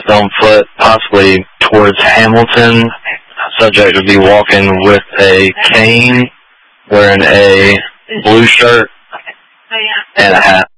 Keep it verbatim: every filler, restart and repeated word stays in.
on foot, possibly towards Hamilton. Subject would be walking with a cane, wearing a blue shirt and a hat.